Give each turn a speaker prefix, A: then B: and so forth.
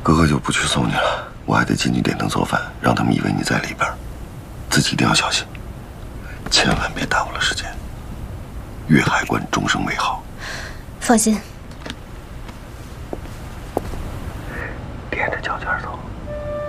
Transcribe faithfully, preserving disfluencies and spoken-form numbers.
A: 哥哥就不去送你了，我还得进去点灯做饭，让他们以为你在里边，自己一定要小心，千万别耽误了时间。粤海关终生美好。
B: 放心。